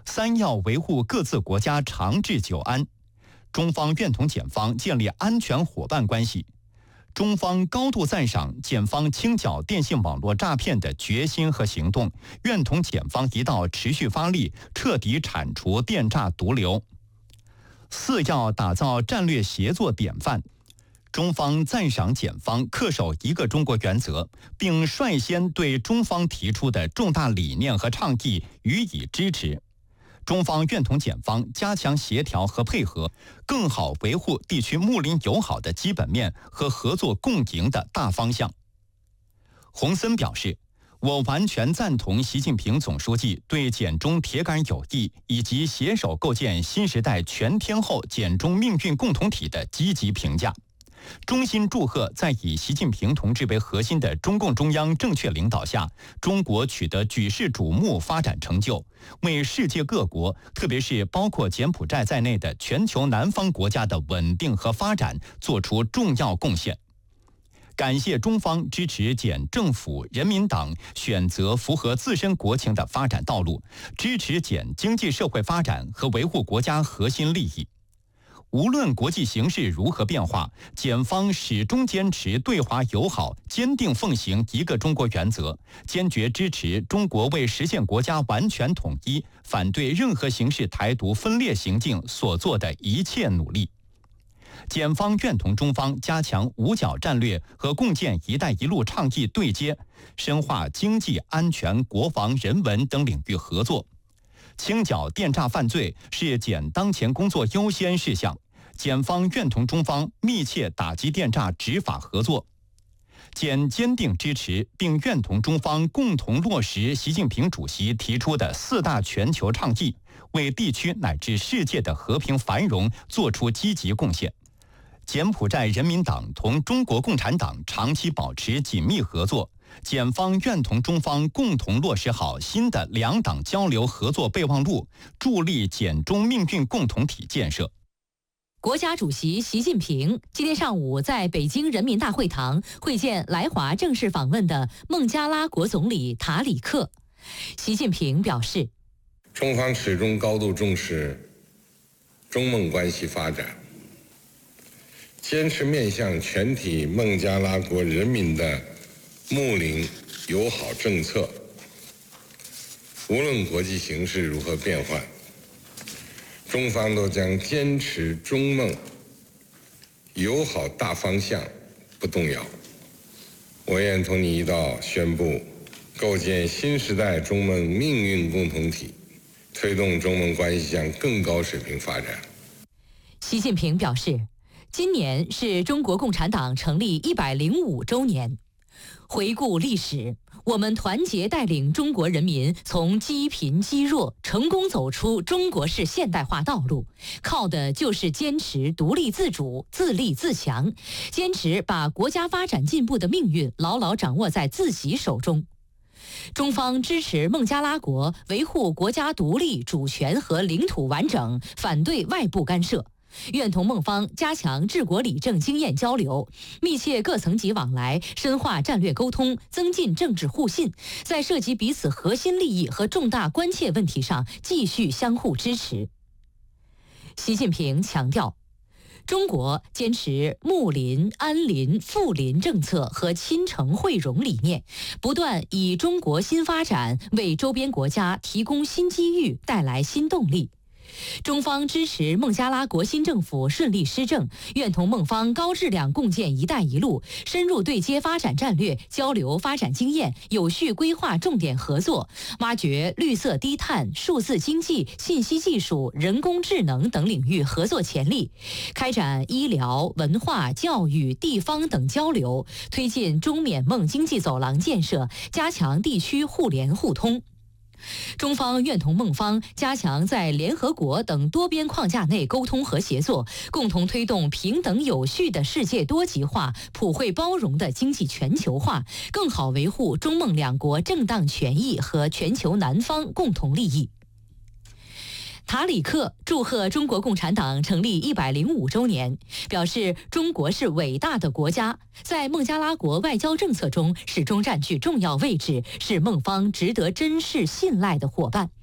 三要维护各自国家长治久安。中方愿同检方建立安全伙伴关系。中方高度赞赏检方清剿电信网络诈骗的决心和行动，愿同检方一道持续发力，彻底铲除电诈毒瘤。四要打造战略协作典范。中方赞赏检方恪守一个中国原则，并率先对中方提出的重大理念和倡议予以支持。中方愿同检方加强协调和配合，更好维护地区睦邻友好的基本面和合作共赢的大方向。洪森表示，我完全赞同习近平总书记对检中铁杆友谊以及携手构建新时代全天候检中命运共同体的积极评价。衷心祝贺在以习近平同志为核心的中共中央正确领导下，中国取得举世瞩目发展成就，为世界各国，特别是包括柬埔寨在内的全球南方国家的稳定和发展做出重要贡献。感谢中方支持柬政府人民党选择符合自身国情的发展道路，支持柬经济社会发展和维护国家核心利益。无论国际形势如何变化，检方始终坚持对华友好，坚定奉行一个中国原则，坚决支持中国为实现国家完全统一，反对任何形式台独分裂行径所做的一切努力。检方愿同中方加强五角战略和共建“一带一路”倡议对接，深化经济、安全、国防、人文等领域合作。清剿电诈犯罪是检当前工作优先事项，检方愿同中方密切打击电诈执法合作。检坚定支持并愿同中方共同落实习近平主席提出的四大全球倡议，为地区乃至世界的和平繁荣作出积极贡献。柬埔寨人民党同中国共产党长期保持紧密合作，检方愿同中方共同落实好新的两党交流合作备忘录，助力柬中命运共同体建设。 国家主席习近平今天上午在北京人民大会堂会见来华正式访问的孟加拉国总理塔里克。习近平表示， 中方始终高度重视中孟关系发展，坚持面向全体孟加拉国人民的睦邻友好政策，无论国际形势如何变换，中方都将坚持中孟友好大方向不动摇。我愿同你一道宣布，构建新时代中孟命运共同体，推动中孟关系向更高水平发展。 习近平表示，今年是中国共产党成立105周年。回顾历史，我们团结带领中国人民从积贫积弱成功走出中国式现代化道路，靠的就是坚持独立自主、自立自强，坚持把国家发展进步的命运牢牢掌握在自己手中。中方支持孟加拉国维护国家独立、主权和领土完整，反对外部干涉。愿同孟方加强治国理政经验交流，密切各层级往来，深化战略沟通，增进政治互信，在涉及彼此核心利益和重大关切问题上继续相互支持。习近平强调，中国坚持睦邻、安邻、富邻政策和亲诚惠容理念，不断以中国新发展为周边国家提供新机遇，带来新动力。中方支持孟加拉国新政府顺利施政，愿同孟方高质量共建“一带一路”，深入对接发展战略，交流发展经验，有序规划重点合作，挖掘绿色低碳、数字经济、信息技术、人工智能等领域合作潜力，开展医疗、文化、教育、地方等交流，推进中缅孟经济走廊建设，加强地区互联互通。中方愿同孟方加强在联合国等多边框架内沟通和协作，共同推动平等有序的世界多极化、普惠包容的经济全球化，更好维护中孟两国正当权益和全球南方共同利益。塔里克祝贺中国共产党成立105周年，表示中国是伟大的国家，在孟加拉国外交政策中始终占据重要位置，是孟方值得珍视信赖的伙伴。